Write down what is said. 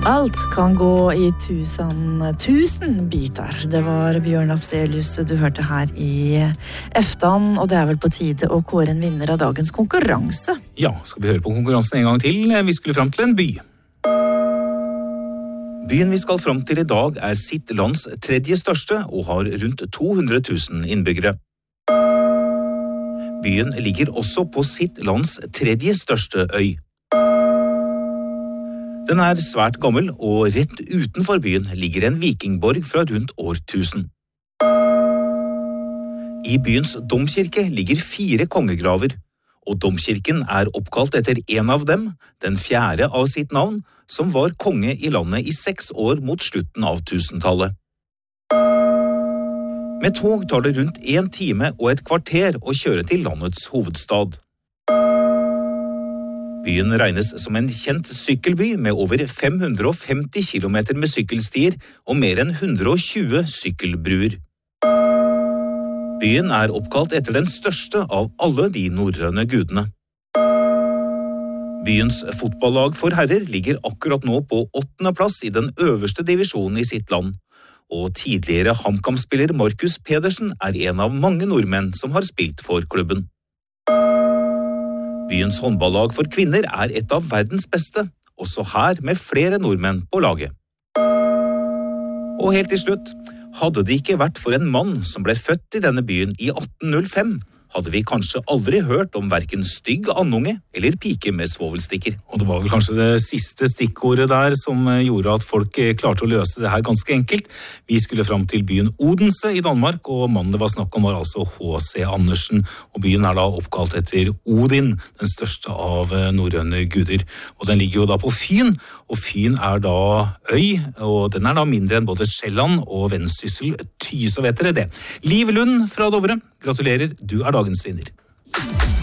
Alt kan gå i tusen biter. Det var Bjørn Afzelius du hørte her i Eftan, og det er vel på tide å kåre en vinner av dagens konkurranse. Ja, skal vi høre på konkurransen en gang til? Vi skulle fram til en by. Byen vi skal fram til i dag er sitt lands tredje største og har rundt 200 000 innbyggere. Byen ligger også på sitt lands tredje største øy. Den er svært gammel, og rett utenfor byen ligger en vikingborg fra rundt år 1000. I byens domkirke ligger 4 kongegraver, og domkirken er oppkalt etter en av dem, den 4. av sitt navn, som var konge i landet i 6 år mot slutten av 1000-tallet. Med tog tar det rundt 1 time og et kvarter å kjøre til landets hovedstad. Byen regnes som en kjent sykkelby med over 550 kilometer med sykkelstier og mer enn 120 sykkelbruer. Byen er oppkalt etter den største av alle de norrøne gudene. Byens fotballag for herrer ligger akkurat nå på 8. plass i den øverste divisjonen i sitt land, og tidligere HamKam-spiller Markus Pedersen er en av mange nordmenn som har spilt for klubben. Byens håndballag for kvinner er et av verdens beste, også her med flere nordmenn på laget. Og helt til slutt, hadde det ikke vært for en mann som ble født i denne byen i 1805, hadde vi kanskje aldri hørt om hverken stygg andunge eller pike med svovelstikker. Og det var vel kanskje det siste stikkordet der som gjorde at folk klarte å løse det her ganske enkelt. Vi skulle fram til byen Odense i Danmark, og mannen det var snakk om var altså H.C. Andersen, og byen er da oppkalt etter Odin, den største av norrøne guder. Og den ligger jo da på Fyn, og Fyn er da øy, og den er da mindre enn både Sjælland og Vendsyssel, så vet dere det. Liv Lund fra Dovre, gratulerer, du er dagens vinner.